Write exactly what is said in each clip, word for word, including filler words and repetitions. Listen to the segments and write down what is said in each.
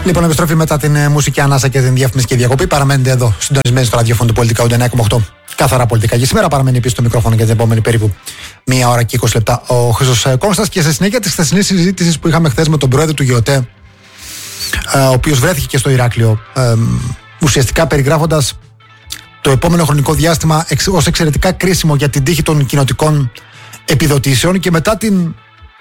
Λοιπόν, επιστροφή μετά την ε, μουσική ανάσα και την διαφημιστική διακοπή. Παραμένετε εδώ, συντονισμένοι στο ραδιόφωνο του Πολιτικά ութ εννιά κόμμα οκτώ. Καθαρά πολιτικά. Και σήμερα παραμένει επίσης το μικρόφωνο για την επόμενη περίπου μία ώρα και είκοσι λεπτά ο Χρήστος Κόνστας. Και σε συνέχεια τη χθεσινή συζήτηση που είχαμε χθες με τον πρόεδρο του ΓΕΟΤΕ, ε, ο οποίος βρέθηκε και στο Ηράκλειο, ε, ουσιαστικά περιγράφοντας το επόμενο χρονικό διάστημα ως εξαιρετικά κρίσιμο για την τύχη των κοινοτικών επιδοτήσεων, και μετά την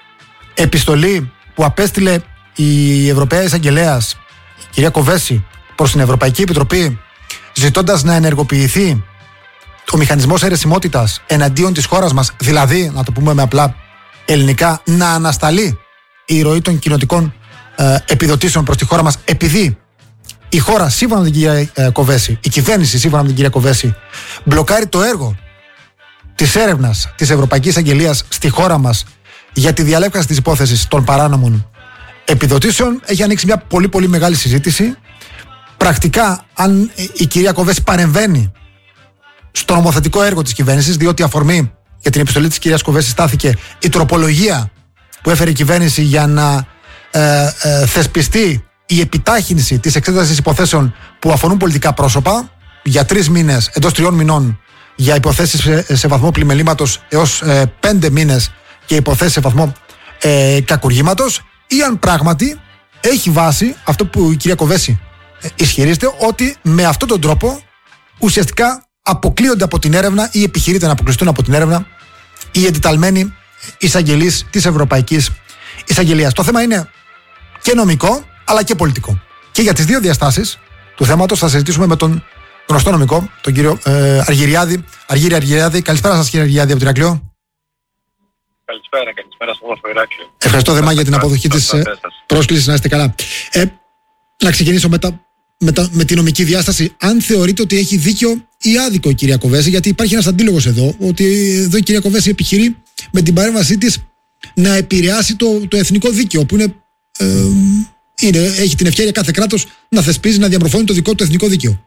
επιστολή που απέστειλε η Ευρωπαία Εισαγγελέας, η κυρία Κοβέση, προς την Ευρωπαϊκή Επιτροπή, ζητώντας να ενεργοποιηθεί ο μηχανισμός αιρεσιμότητας εναντίον της χώρας μας, δηλαδή, να το πούμε με απλά ελληνικά, να ανασταλεί η ροή των κοινοτικών ε, επιδοτήσεων προς τη χώρα μας, επειδή η χώρα, σύμφωνα με την κυρία ε, Κοβέση, η κυβέρνηση, σύμφωνα με την κυρία Κοβέση, μπλοκάρει το έργο της έρευνας της Ευρωπαϊκής Αγγελίας στη χώρα μας για τη διαλέφκαση της υπόθεσης των παράνομων επιδοτήσεων. Έχει ανοίξει μια πολύ πολύ μεγάλη συζήτηση. Πρακτικά, αν η κυρία Κοβέση παρεμβαίνει στο νομοθετικό έργο της κυβέρνησης, διότι αφορμή για την επιστολή της κυρίας Κοβέση στάθηκε η τροπολογία που έφερε η κυβέρνηση για να ε, ε, θεσπιστεί η επιτάχυνση της εξέτασης υποθέσεων που αφορούν πολιτικά πρόσωπα για τρεις μήνες, εντός τριών μηνών για υποθέσεις σε, σε βαθμό πλημελήματος, έως ε, πέντε μήνες και υποθέσεις σε βαθμό ε, κακουργήματος, ή αν πράγματι έχει βάση αυτό που η κυρία Κοβέση ε, ισχυρίζεται, ότι με αυτόν τον τρόπο ουσιαστικά αποκλείονται από την έρευνα ή επιχειρείται να αποκλειστούν από την έρευνα οι εντεταλμένοι εισαγγελείς της Ευρωπαϊκής Εισαγγελίας. Το θέμα είναι και νομικό αλλά και πολιτικό. Και για τις δύο διαστάσεις του θέματος θα συζητήσουμε με τον γνωστό νομικό, τον κύριο ε, Αργυριάδη. Αργύρη Αργυριάδη, καλησπέρα σας κύριε Αργυριάδη από το Ηράκλειο. Καλησπέρα, καλησπέρα στο όμορφο Ηράκλειο. Ευχαριστώ δεμά για την αποδοχή της ε, πρόσκλησης, να είστε καλά. Ε, να ξεκινήσω με, τα, με, τα, με τη νομική διάσταση. Αν θεωρείτε ότι έχει δίκιο ή άδικο η κυρία Κοβέση, γιατί υπάρχει ένας αντίλογος εδώ, ότι εδώ η κυρία Κοβέση επιχειρεί με την παρέμβασή της να επηρεάσει το, το εθνικό δίκαιο, που είναι, ε, είναι, έχει την ευκαιρία κάθε κράτος να θεσπίζει, να διαμορφώνει το δικό του εθνικό δίκαιο.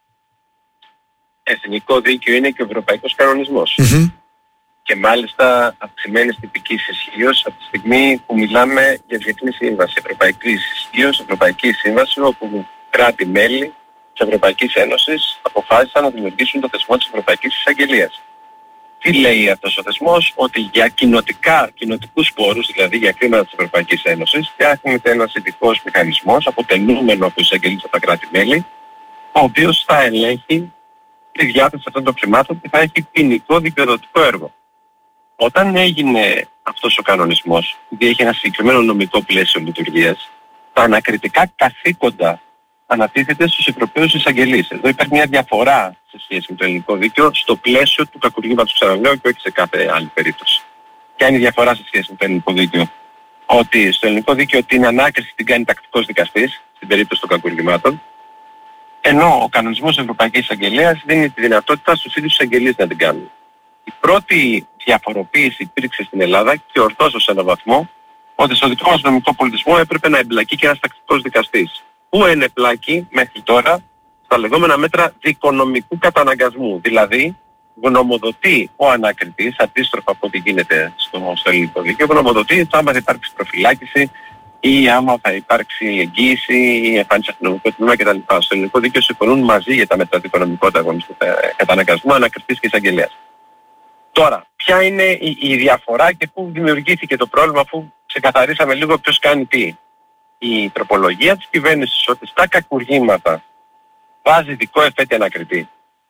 Εθνικό δίκαιο είναι και ο ευρωπαϊκός κανονισμός. Mm-hmm. Και μάλιστα αυξημένης τυπικής ισχύως από τη στιγμή που μιλάμε για διεθνή σύμβαση ευρωπαϊκής ισχύως, ευρωπαϊκή σύμβαση, όπου κράτη-μέλη της Ευρωπαϊκής Ένωσης αποφάσισαν να δημιουργήσουν το θεσμό της Ευρωπαϊκής Εισαγγελίας. Τι λέει αυτός ο θεσμός? Ότι για κοινοτικά, κοινοτικούς πόρους, δηλαδή για χρήματα της Ευρωπαϊκής Ένωσης, φτιάχνεται ένας ειδικός μηχανισμός αποτελούμενο από εισαγγελίες από τα κράτη-μέλη, ο οποίος θα ελέγχει τη διάθεση αυτών των χρημάτων και θα έχει ποινικό δικαιοδοτικό έργο. Όταν έγινε αυτός ο κανονισμός, επειδή έχει ένα συγκεκριμένο νομικό πλαίσιο λειτουργίας, τα ανακριτικά καθήκοντα ανατίθεται στους Ευρωπαίους εισαγγελείς. Εδώ υπάρχει μια διαφορά σε σχέση με το ελληνικό δίκαιο στο πλαίσιο του κακουργήματος, ξαναλέω, και όχι σε κάθε άλλη περίπτωση. Ποια είναι η διαφορά σε σχέση με το ελληνικό δίκαιο? Ότι στο ελληνικό δίκαιο την ανάκριση την κάνει τακτικός δικαστής, στην περίπτωση των κακουργημάτων, ενώ ο κανονισμός της Ευρωπαϊκής Εισαγγελίας δίνει τη δυνατότητα στους ίδιους εισαγγελείς να την κάνουν. Η πρώτη διαφοροποίηση υπήρξε στην Ελλάδα και ορθώς ως έναν βαθμό, ότι στο δικό μας νομικό πολιτισμό έπρεπε να εμπλακεί και ένας τακτικός δικαστής. Πού ενεπλάκει μέχρι τώρα? Στα λεγόμενα μέτρα δικονομικού καταναγκασμού. Δηλαδή, γνωμοδοτεί ο ανακριτής, αντίστροφα από ό,τι γίνεται στο, στο ελληνικό δίκαιο, γνωμοδοτεί άμα θα υπάρξει προφυλάκηση ή άμα θα υπάρξει εγγύηση ή εμφάνιση αστυνομικού τμήμα κτλ. Στο ελληνικό δίκαιο συμφωνούν μαζί για τα μέτρα δικονομικού καταναγκασμού ανακριτής και εισαγγελίας. Τώρα, ποια είναι η, η διαφορά και πού δημιουργήθηκε το πρόβλημα, αφού ξεκαθαρίσαμε λίγο ποιος κάνει τι? Η τροπολογία της κυβέρνησης ότι στα κακουργήματα βάζει δικό εφέτη ανακριτή,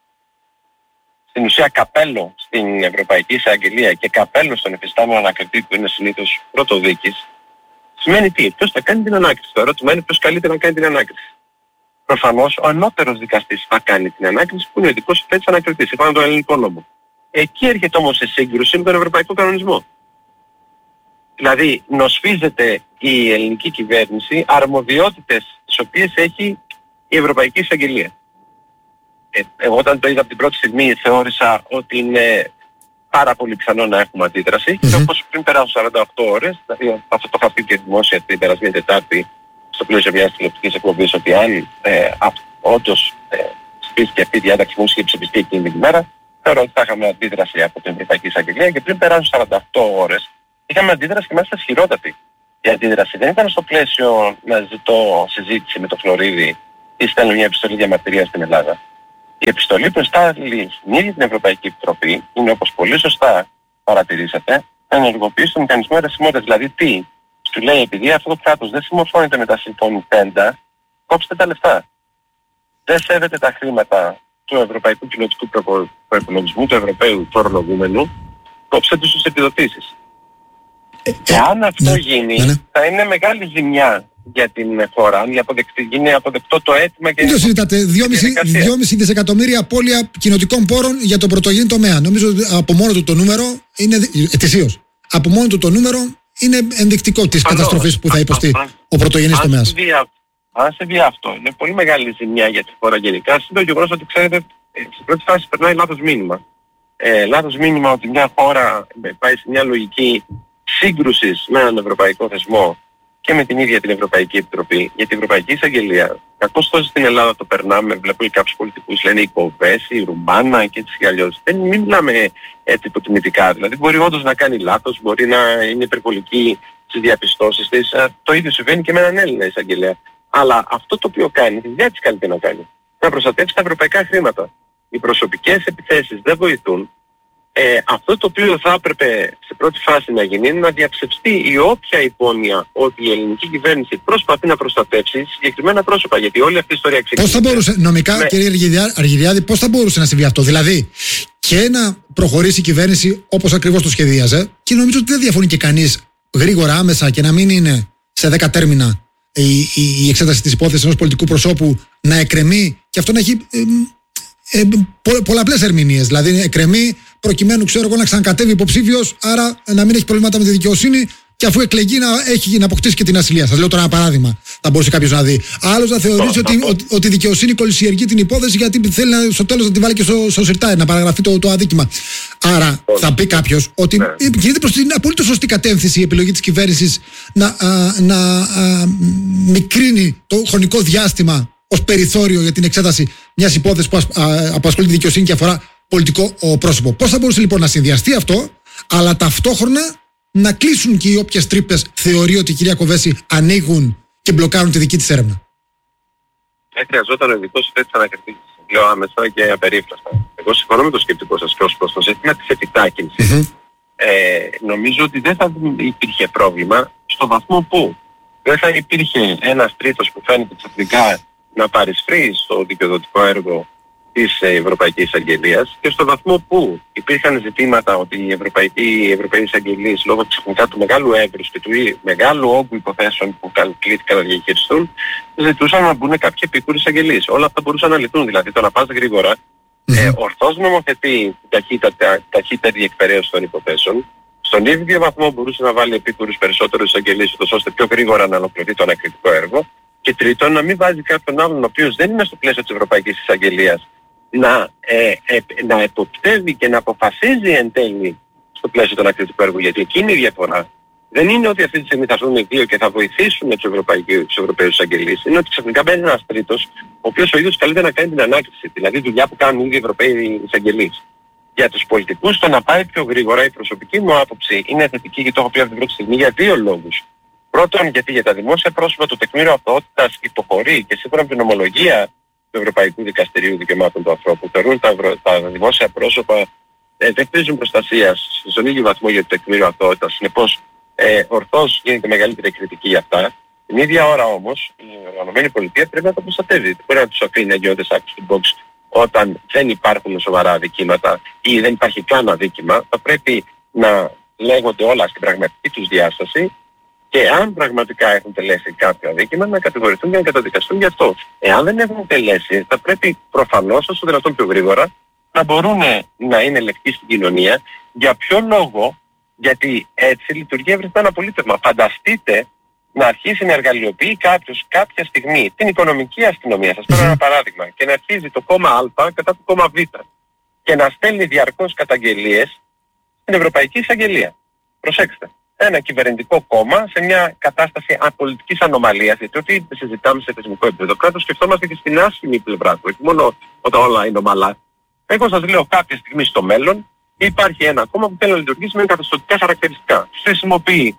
στην ουσία καπέλο στην Ευρωπαϊκή Εισαγγελία και καπέλο στον εφιστάμενο ανακριτή που είναι συνήθως πρωτοδίκης, σημαίνει τι? Ποιος θα κάνει την ανάκριση? Το ερώτημα είναι ποιος καλείται να κάνει την ανάκριση. Προφανώς ο ανώτερος δικαστής θα κάνει την ανάκριση, που είναι ο ειδικός εφέτης ανακριτής, σύμφωνα με τον ελληνικό νόμο. Εκεί έρχεται όμως σε σύγκρουση με τον ευρωπαϊκό κανονισμό. Δηλαδή νοσφίζεται η ελληνική κυβέρνηση αρμοδιότητες τις οποίες έχει η Ευρωπαϊκή Εισαγγελία. Ε, εγώ όταν το είδα από την πρώτη στιγμή θεώρησα ότι είναι πάρα πολύ πιθανό να έχουμε αντίδραση, mm-hmm. και όπως πριν περάσουν σαράντα οκτώ ώρες, δηλαδή αυτό το είχα πει και δημόσια την περασμένη Τετάρτη στο πλαίσιο μιας τηλεοπτικής εκπομπής, ότι αν ε, όντως ε, ψηφίστηκε αυτή η διάταξη που είχε ψηφιστεί εκείνη την ημέρα, θεωρώ ότι θα είχαμε αντίδραση από την Ευρωπαϊκή Εισαγγελία, και πριν περάσουν σαράντα οκτώ ώρες είχαμε αντίδραση και μάλιστα ισχυρότατη. Η αντίδραση δεν ήταν στο πλαίσιο να ζητώ συζήτηση με τον Φλωρίδη ή στέλνω μια επιστολή διαμαρτυρίας στην Ελλάδα. Η επιστολή που στάλει στην ίδια την Ευρωπαϊκή Επιτροπή είναι, όπως πολύ σωστά παρατηρήσατε, να ενεργοποιήσει το μηχανισμό αιρεσιμότητας. Δηλαδή τι, σου λέει, επειδή αυτό το κράτος δεν συμμορφώνεται με τα συμφωνηθέντα, κόψτε τα λεφτά. Δεν σέβεται τα χρήματα του Ευρωπαϊκού Κοινοτικού Προϋπολογισμού, του Ευρωπαίου φορολογούμενου, κόψτε τους τις επιδοτήσεις. Εάν αυτό ναι, γίνει, ναι, ναι. θα είναι μεγάλη ζημιά για την χώρα, αν γίνει αποδεκτό το αίτημα και... Δεν το συζητάτε, δυόμισι δισεκατομμύρια απώλεια κοινοτικών πόρων για τον πρωτογενή τομέα. Νομίζω ότι από μόνο του το νούμερο είναι ετησίως. Από μόνο του το νούμερο είναι ενδεικτικό της καταστροφής που θα υποστεί ο πρωτογενής τομέας. Αν συμβεί αυτό, είναι πολύ μεγάλη ζημιά για τη χώρα γενικά. Είναι το γεγονός ότι, ξέρετε, στην πρώτη φάση περνάει λάθος μήνυμα. Ε, λάθος μήνυμα ότι μια χώρα πάει σε μια λογική σύγκρουσης με έναν ευρωπαϊκό θεσμό και με την ίδια την Ευρωπαϊκή Επιτροπή. Γιατί η Ευρωπαϊκή Εισαγγελία, κακώς τόσο στην Ελλάδα το περνάμε, βλέπω και κάποιους πολιτικούς λένε η Κοβέση, η Ρουμάνα και έτσι κι αλλιώς. Δεν μιλάμε έτσι υποτιμητικά. Δηλαδή μπορεί όντως να κάνει λάθος, μπορεί να είναι υπερβολική στις διαπιστώσεις της. Το ίδιο συμβαίνει και με έναν Έλληνα εισαγγελέα. Αλλά αυτό το οποίο κάνει, τη δουλειά της καλείται να κάνει. Να προστατεύσει τα ευρωπαϊκά χρήματα. Οι προσωπικές επιθέσεις δεν βοηθούν. Ε, αυτό το οποίο θα έπρεπε σε πρώτη φάση να γίνει είναι να διαψευστεί η όποια υπόνοια ότι η ελληνική κυβέρνηση προσπαθεί να προστατεύσει συγκεκριμένα πρόσωπα. Γιατί όλη αυτή η ιστορία ξεκίνησε. Πώς θα μπορούσε, νομικά, με... κύριε Αργυριάδη, πώς θα μπορούσε να συμβεί αυτό? Δηλαδή, και να προχωρήσει η κυβέρνηση όπως ακριβώς το σχεδίαζε, και νομίζω ότι δεν διαφωνεί και κανείς γρήγορα, άμεσα, και να μην είναι σε δέκα τέρμινα η, η, η εξέταση της υπόθεσης ενός πολιτικού προσώπου να εκκρεμεί και αυτό να έχει ε, ε, πο, πολλαπλές ερμηνείες. Δηλαδή, εκκρεμεί προκειμένου, ξέρω εγώ, να ξανακατέβει υποψήφιος, άρα να μην έχει προβλήματα με τη δικαιοσύνη, και αφού εκλεγεί να, έχει, να αποκτήσει και την ασυλία. Σας λέω τώρα ένα παράδειγμα. Θα μπορούσε κάποιος να δει. Άλλος να θεωρήσει ότι, ότι, ότι η δικαιοσύνη κολυσιεργεί την υπόθεση, γιατί θέλει να, στο τέλος να τη βάλει και στο, στο σιρτάρι, να παραγραφεί το, το αδίκημα. Άρα θα πει κάποιος ότι γίνεται προς την απολύτως σωστή κατεύθυνση η επιλογή της κυβέρνησης να, α, να α, μικρύνει το χρονικό διάστημα ως περιθώριο για την εξέταση μιας υπόθεσης που απασχολεί τη δικαιοσύνη και αφορά πολιτικό πρόσωπο. Πώς θα μπορούσε λοιπόν να συνδυαστεί αυτό, αλλά ταυτόχρονα να κλείσουν και οι όποιες τρύπες θεωρεί ότι η κυρία Κοβέση ανοίγουν και μπλοκάρουν τη δική της έρευνα? Δεν χρειαζόταν ο ειδικός υπέρ της ανακριτικής. Λέω άμεσα και απερίφραστα. Εγώ συμφωνώ με το σκεπτικό σας και ως προς το ζήτημα της επιτάκυνσης. Mm-hmm. Ε, νομίζω ότι δεν θα υπήρχε πρόβλημα στο βαθμό που δεν θα υπήρχε ένας τρίτος που φαίνεται ξαφνικά να παρισφρεί στο δικαιοδοτικό έργο της Ευρωπαϊκής Αγγελίας, και στο βαθμό που υπήρχαν ζητήματα ότι οι Ευρωπαϊκοί, Ευρωπαίοι Εισαγγελίες, λόγω ξαφνικά του μεγάλου έγκρους και του μεγάλου όγκου υποθέσεων που κλήθηκαν να διαχειριστούν, ζητούσαν να μπουν κάποιοι επίκουροι εισαγγελίες. Όλα αυτά μπορούσαν να λυθούν. Δηλαδή το να πας γρήγορα, mm-hmm. ε, ορθώς νομοθετεί ταχύτερη διεκπαιρέωση των υποθέσεων. Στον ίδιο βαθμό μπορούσε να βάλει επίκουρους περισσότερους εισαγγελίες, ώστε πιο γρήγορα να ολοκληρωθεί το ανακριτικό έργο. Και τρίτον, να μην βάζει κάποιον άλλον, ο οποίος δεν είναι στο πλαίσιο της Ευρωπαϊκής Εισαγγελίας, να, ε, ε, να εποπτεύει και να αποφασίζει εν τέλει στο πλαίσιο του ανακριτικού έργου. Γιατί εκείνη η διαφορά δεν είναι ότι αυτή τη στιγμή θα έρθουν οι δύο και θα βοηθήσουν τους Ευρωπαίους εισαγγελείς. Είναι ότι ξαφνικά μπαίνει ένας τρίτος, ο οποίος ο ίδιος καλείται να κάνει την ανάκριση. Δηλαδή δουλειά που κάνουν οι ίδιοι Ευρωπαίοι εισαγγελείς. Για τους πολιτικούς το να πάει πιο γρήγορα, η προσωπική μου άποψη είναι θετική, και το έχω πει από την πρώτη στιγμή, για δύο λόγους. Πρώτον, γιατί για τα δημόσια πρόσωπα το τεκμήριο αυτοότητας υποχωρεί, και σύμφωνα με την ομολογία του Ευρωπαϊκού Δικαστηρίου Δικαιωμάτων του Ανθρώπου, θεωρούν τα, ευρω... τα δημόσια πρόσωπα ε, δεν χρήζουν προστασία στον ίδιο βαθμό για το τεκμήριο αυτοότητας. Συνεπώς, ε, ορθώς γίνεται μεγαλύτερη κριτική για αυτά. Την ίδια ώρα όμως, η οργανωμένη πολιτεία πρέπει να τα προστατεύει. Δεν μπορεί να τους αφήνει να γίνονται σάκους στην box όταν δεν υπάρχουν σοβαρά αδικήματα ή δεν υπάρχει καν αδίκημα. Θα πρέπει να λέγονται όλα στην πραγματική τους διάσταση, και αν πραγματικά έχουν τελέσει κάποιο αδίκημα, να κατηγορηθούν και να καταδικαστούν γι' αυτό. Εάν δεν έχουν τελέσει, θα πρέπει προφανώς όσο δυνατόν πιο γρήγορα να μπορούν να είναι λεκτοί στην κοινωνία. Για ποιο λόγο? Γιατί έτσι λειτουργεί ευρυθμά ένα πολίτευμα. Φανταστείτε να αρχίσει να εργαλειοποιεί κάποιος κάποια στιγμή την οικονομική αστυνομία, σας παίρνω ένα παράδειγμα, και να αρχίζει το κόμμα Α κατά το κόμμα Β και να στέλνει διαρκώς καταγγελίες στην Ευρωπαϊκή Εισαγγελία. Προσέξτε. Ένα κυβερνητικό κόμμα σε μια κατάσταση απολυτικής ανομαλίας, γιατί ό,τι συζητάμε σε θεσμικό επίπεδο κράτος σκεφτόμαστε και στην άσχημη πλευρά του, όχι μόνο όταν όλα είναι ομαλά. Εγώ σας λέω, κάποια στιγμή στο μέλλον υπάρχει ένα κόμμα που θέλει να λειτουργήσει με καθεστωτικά χαρακτηριστικά. Χρησιμοποιεί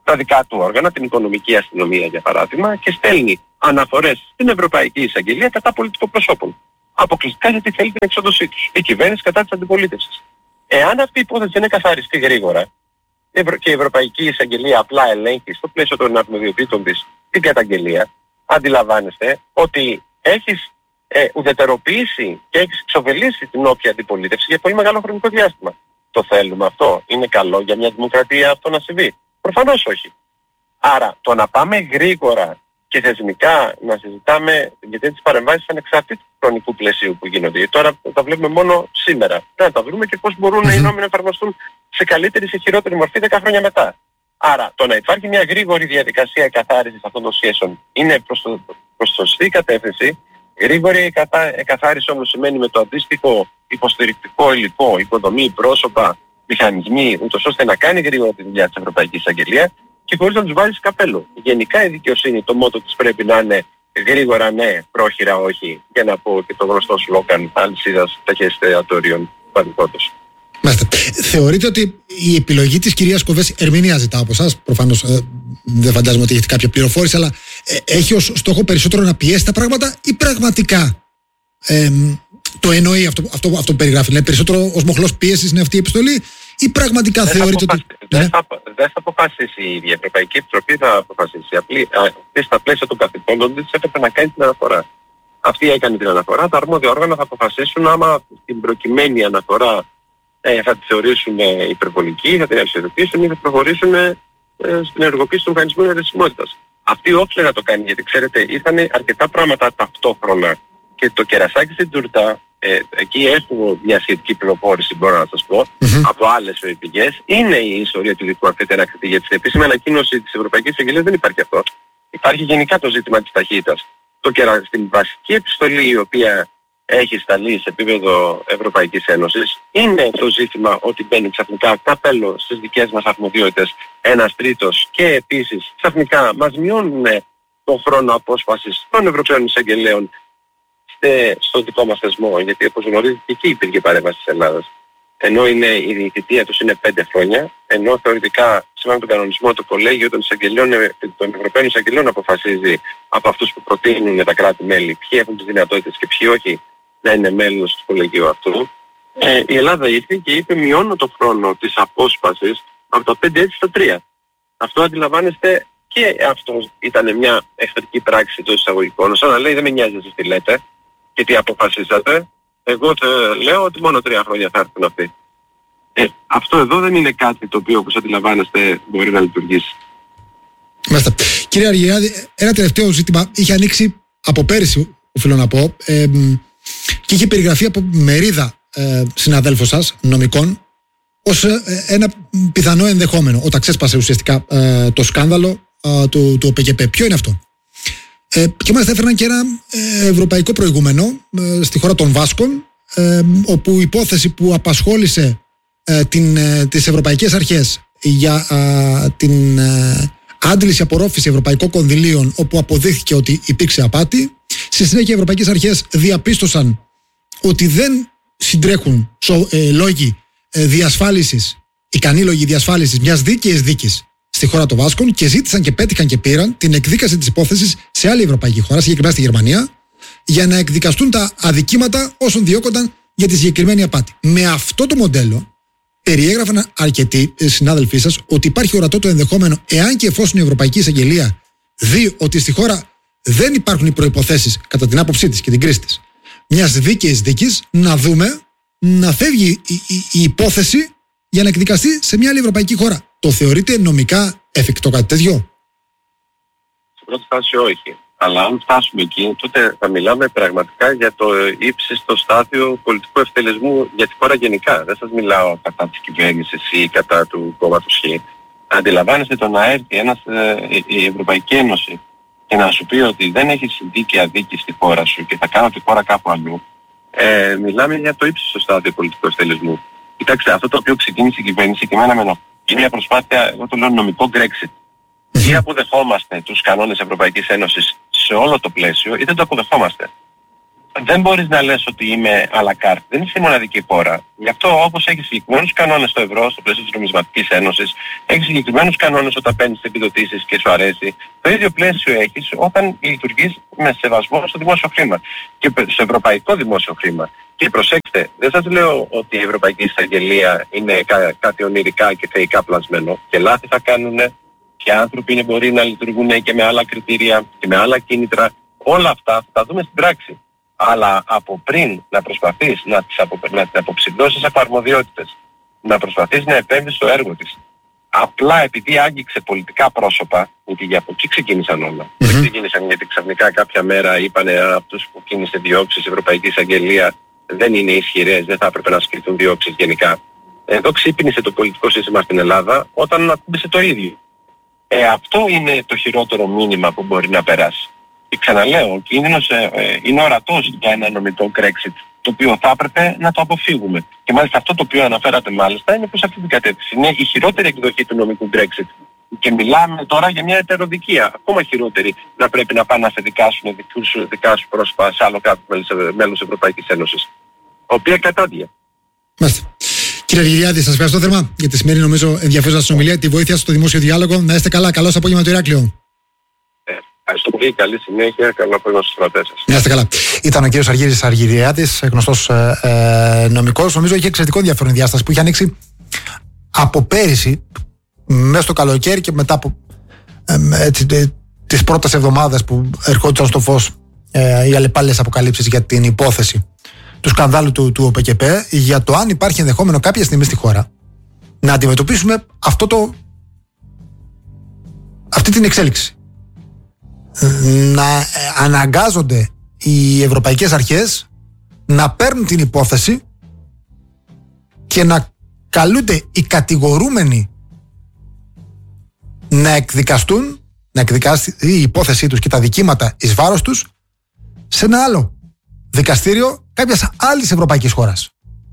τα δικά του όργανα, την οικονομική αστυνομία για παράδειγμα, και στέλνει αναφορές στην Ευρωπαϊκή Εισαγγελία κατά πολιτικών προσώπων. Αποκλειστικά γιατί θέλει την εξόντωσή τους. Η κυβέρνηση κατά της αντιπολίτευσης. Εάν αυτή η υπόθεση δεν καθαριστεί γρήγορα και η Ευρωπαϊκή Εισαγγελία απλά ελέγχει στο πλαίσιο των αρμοδιοτήτων της την καταγγελία, αντιλαμβάνεστε ότι έχεις ε, ουδετεροποιήσει και έχεις εξοβελήσει την όποια αντιπολίτευση για πολύ μεγάλο χρονικό διάστημα. Το θέλουμε αυτό? Είναι καλό για μια δημοκρατία αυτό να συμβεί? Προφανώς όχι. Άρα το να πάμε γρήγορα και θεσμικά να συζητάμε γιατί τις παρεμβάσεις ανεξαρτήτου του χρονικού πλαισίου που γίνονται. Τώρα τα βλέπουμε μόνο σήμερα. Πρέπει να τα βρούμε και πώς μπορούν mm-hmm. οι νόμοι να εφαρμοστούν σε καλύτερη ή σε χειρότερη μορφή δέκα χρόνια μετά. Άρα το να υπάρχει μια γρήγορη διαδικασία εκαθάρισης αυτών των σχέσεων είναι προς το, προς το σωστή κατεύθυνση. Γρήγορη εκαθάριση όμως σημαίνει με το αντίστοιχο υποστηρικτικό υλικό, υποδομή, πρόσωπα, μηχανισμοί, ούτως ώστε να κάνει γρήγορα τη δουλειά της Ευρωπαϊκής Εισαγγελία και χωρίς να τους βάζεις καπέλο. Γενικά η δικαιοσύνη, το μότο της πρέπει να είναι γρήγορα ναι, πρόχειρα όχι, για να πω και το γνωστό σλόγγαν αλυσίδας ταχυεστιατόριων παραδείγματος. Μάλιστα. Θεωρείτε ότι η επιλογή της κυρίας Κοβέση, ερμηνεία ζητάω από εσάς, προφανώς ε, δεν φαντάζομαι ότι έχετε κάποια πληροφόρηση, αλλά ε, έχει ως στόχο περισσότερο να πιέσει τα πράγματα ή πραγματικά ε, το εννοεί αυτό, αυτό, αυτό που περιγράφει? Δηλαδή περισσότερο ως μοχλός πίεσης είναι αυτή η επιστολή ή πραγματικά δεν θεωρείτε ότι... Δεν θα, δεν θα αποφασίσει η ίδια. Η Ευρωπαϊκή Επιτροπή θα αποφασίσει. Απλή, αυτή στα πλαίσια των καθηκόντων της έπρεπε να κάνει την αναφορά. Αυτή έκανε την αναφορά. Τα αρμόδια όργανα θα αποφασίσουν άμα την προκειμένη αναφορά ε, θα τη θεωρήσουν ε, υπερβολική, θα την αξιοποιήσουν ή θα προχωρήσουν ε, στην ενεργοποίηση του οργανισμού αιρεσιμότητας. Αυτή όφιλε να το κάνει, γιατί ξέρετε, ήρθαν αρκετά πράγματα ταυτόχρονα και το κερασάκι στην τούρτα, ε, εκεί έχουμε μια σχετική πληροφόρηση, μπορώ να σας πω, mm-hmm. από άλλες πηγές. Είναι η ιστορία του δικού αυτή ανακριτή, γιατί στην επίσημη ανακοίνωση της Ευρωπαϊκής Εισαγγελίας δεν υπάρχει αυτό. Υπάρχει γενικά το ζήτημα της ταχύτητας. Το κερα... Στην βασική επιστολή η οποία έχει σταλεί σε επίπεδο Ευρωπαϊκής Ένωσης είναι το ζήτημα ότι μπαίνει ξαφνικά καπέλο στις δικές μας αρμοδιότητες ένας τρίτος και επίσης ξαφνικά μας μειώνουν τον χρόνο απόσπασης των Ευρωπαίων Εισαγγελέων στο δικό μας θεσμό, γιατί όπως γνωρίζετε και εκεί υπήρχε παρέμβαση της Ελλάδας. Ενώ είναι, η θητεία τους είναι πέντε χρόνια, ενώ θεωρητικά σύμφωνα με τον κανονισμό το κολέγιο των, των Ευρωπαίων Εισαγγελέων αποφασίζει από αυτούς που προτείνουν τα κράτη-μέλη ποιοι έχουν τις δυνατότητες και ποιοι όχι να είναι μέλος του κολεγίου αυτού. Ε, η Ελλάδα ήρθε και είπε μειώνω το χρόνο της απόσπασης από τα πέντε έτη στα τρία. Αυτό αντιλαμβάνεστε, και αυτό ήταν μια εχθρική πράξη των εισαγωγικών. Σαν να λέει δεν με νοιάζει εσείς τι λέτε και τι αποφασίσατε. Εγώ λέω ότι μόνο τρία χρόνια θα έρθουν αυτοί. Ε, αυτό εδώ δεν είναι κάτι το οποίο όπως αντιλαμβάνεστε μπορεί να λειτουργήσει. Μάλιστα. Κύριε Αργυριάδη, ένα τελευταίο ζήτημα είχε ανοίξει από πέρυσι, οφείλω να πω, ε, και είχε περιγραφεί από μερίδα ε, συναδέλφων σας, νομικών, ως ε, ένα πιθανό ενδεχόμενο όταν ξέσπασε ουσιαστικά ε, το σκάνδαλο ε, του, του ΟΠΕΚΕΠΕ. Ποιο είναι αυτό? Ε, και μάλιστα έφεραν και ένα ε, ευρωπαϊκό προηγούμενο ε, στη χώρα των Βάσκων, ε, όπου η υπόθεση που απασχόλησε ε, την, ε, τις ευρωπαϊκές αρχές για ε, την ε, άντληση απορρόφηση ευρωπαϊκών κονδυλίων, όπου αποδείχθηκε ότι υπήρξε απάτη. Στη συνέχεια οι ευρωπαϊκές αρχές διαπίστωσαν ότι δεν συντρέχουν σο, ε, λόγοι ε, διασφάλισης, ικανοί λόγοι διασφάλισης μιας δίκαιης δίκης στη χώρα των Βάσκων και ζήτησαν και πέτυχαν και πήραν την εκδίκαση της υπόθεσης σε άλλη ευρωπαϊκή χώρα, συγκεκριμένα στη Γερμανία, για να εκδικαστούν τα αδικήματα όσων διώκονταν για τη συγκεκριμένη απάτη. Με αυτό το μοντέλο περιέγραφαν αρκετοί συνάδελφοί σας ότι υπάρχει ορατό το ενδεχόμενο, εάν και εφόσον η Ευρωπαϊκή Εισαγγελία δει ότι στη χώρα δεν υπάρχουν οι προϋποθέσεις, κατά την άποψή της και την κρίση της, μιας δίκαιης δίκης, να δούμε να φεύγει η, η, η υπόθεση για να εκδικαστεί σε μια άλλη ευρωπαϊκή χώρα. Το θεωρείτε νομικά εφικτό κάτι τέτοιο? Σε πρώτη φάση όχι. Αλλά αν φτάσουμε εκεί, τότε θα μιλάμε πραγματικά για το ύψιστο στάδιο πολιτικού ευτελεσμού για τη χώρα γενικά. Δεν σας μιλάω κατά της κυβέρνησης ή κατά του κόμματος Χ. Αντιλαμβάνεστε το να έρθει ένας, η Ευρωπαϊκή Ένωση και να σου πει ότι δεν έχεις δίκαια δίκη στη χώρα σου και θα κάνω τη χώρα κάπου αλλού. Ε, μιλάμε για το ύψιστο στάδιο πολιτικού ευτελεσμού. Κοιτάξτε, αυτό το οποίο ξεκίνησε η κυβέρνηση και εμένα με ενοχλεί, είναι μια προσπάθεια, εγώ το λέω νομικό Brexit. Ή αποδεχόμαστε τους κανόνες Ευρωπαϊκής Ένωσης σε όλο το πλαίσιο ή δεν το αποδεχόμαστε. δεν μπορείς να λες ότι είμαι à la carte. Δεν είσαι η μοναδική χώρα. Γι' αυτό, όπως έχεις συγκεκριμένους κανόνες στο ευρώ, στο πλαίσιο της Νομισματικής Ένωσης, έχεις συγκεκριμένους κανόνες όταν παίρνεις επιδοτήσεις και σου αρέσει. Το ίδιο πλαίσιο έχεις όταν λειτουργείς με σεβασμό στο δημόσιο χρήμα και στο ευρωπαϊκό δημόσιο χρήμα. Και προσέξτε, δεν σας λέω ότι η Ευρωπαϊκή Εισαγγελία είναι κά- κάτι ονειρικά και θεϊκά πλασμένο. Και λάθη θα κάνουν και άνθρωποι είναι, μπορεί να λειτουργούν και με άλλα κριτήρια και με άλλα κίνητρα. Όλα αυτά θα τα δούμε στην πράξη. Αλλά από πριν να προσπαθείς να, τις απο, να την αποψηλώσεις από αρμοδιότητες, να προσπαθείς να επέμβεις στο έργο της, απλά επειδή άγγιξε πολιτικά πρόσωπα, γιατί από εκεί ξεκίνησαν όλα. Mm-hmm. Δεν ξεκίνησαν γιατί ξαφνικά κάποια μέρα είπανε από τους που κίνησε διώξεις η Ευρωπαϊκή Εισαγγελία δεν είναι ισχυρές, δεν θα έπρεπε να ασκηθούν διώξεις γενικά. Εδώ ξύπνησε το πολιτικό σύστημα στην Ελλάδα όταν ακούμπησε το ίδιο. Ε, αυτό είναι το χειρότερο μήνυμα που μπορεί να περάσει. Και ξαναλέω, ο κίνδυνος ε, ε, είναι ορατός για ένα νομικό Brexit, το οποίο θα έπρεπε να το αποφύγουμε. Και μάλιστα αυτό το οποίο αναφέρατε μάλιστα είναι προς αυτή την κατεύθυνση. Είναι η χειρότερη εκδοχή του νομικού Brexit. Και μιλάμε τώρα για μια ετεροδικία, ακόμα χειρότερη, να πρέπει να πάνε να σε δικάσουν δικά σου πρόσωπα σε άλλο κάποιο μέλος της Ευρωπαϊκής Ένωσης, η οποία κατάδεια. Μάλιστα. Κύριε Αργυριάδη, σας ευχαριστώ θερμά για τη σημερινή νομίζω ενδιαφέρουσα συνομιλία, τη βοήθεια στο δημόσιο διάλογο. Να είστε καλά. Καλώς απόγευμα το Ηράκλειο. Ευχαριστώ πολύ, καλή συνέχεια, καλό απόγευμα στους φρατές σας. Να είστε καλά. Ήταν ο κύριος Αργύρης Αργυριάδης, γνωστός ε, ε, νομικός. Νομίζω είχε εξαιρετικό ενδιαφέρον διάσταση που είχε ανοίξει από πέρυσι, μέσα στο καλοκαίρι και μετά από ε, έτσι, ε, τις πρώτες εβδομάδες που ερχόντουσαν στο φως ε, οι αλλεπάλληλες αποκαλύψεις για την υπόθεση του σκανδάλου του, του ΟΠΕΚΕΠ, για το αν υπάρχει ενδεχόμενο κάποια στιγμή στη χώρα να αντιμετωπίσουμε αυτό το, αυτή την εξέλιξη. Να αναγκάζονται οι ευρωπαϊκές αρχές να παίρνουν την υπόθεση και να καλούνται οι κατηγορούμενοι να εκδικαστούν, να εκδικαστεί η υπόθεσή τους και τα δικήματα εις βάρος τους σε ένα άλλο δικαστήριο κάποιας άλλης ευρωπαϊκής χώρας.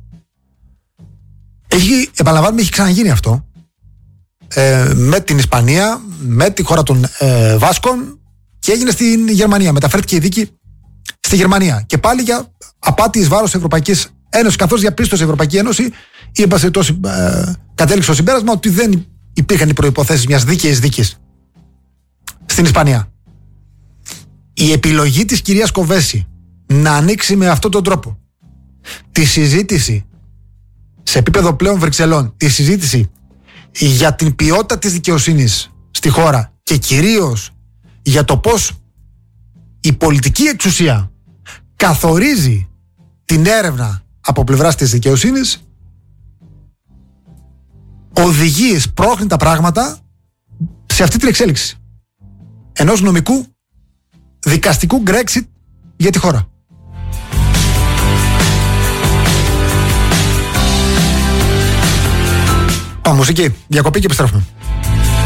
Έχει, επαναλαμβάνουμε, έχει ξαναγίνει αυτό ε, με την Ισπανία, με τη χώρα των ε, Βάσκων, και έγινε στην Γερμανία. Μεταφέρθηκε η δίκη στη Γερμανία. Και πάλι για απάτη εις βάρος Ευρωπαϊκής Ένωσης, καθώς διαπίστωσε η Ευρωπαϊκή Ένωση ή εν πάση περιπτώσει ε, κατέληξε στο συμπέρασμα ότι δεν υπήρχαν οι προϋποθέσεις μιας δίκαιης δίκης στην Ισπανία. Η επιλογή της κυρίας Κοβέση να ανοίξει με αυτόν τον τρόπο τη συζήτηση σε επίπεδο πλέον Βρυξελών, τη συζήτηση για την ποιότητα της δικαιοσύνης στη χώρα και κυρίως για το πώς η πολιτική εξουσία καθορίζει την έρευνα από πλευράς της δικαιοσύνης, οδηγεί, σπρώχνει τα πράγματα σε αυτή την εξέλιξη ενός νομικού δικαστικού Brexit για τη χώρα. Πάμε μουσική, διακοπή και επιστρέφουμε.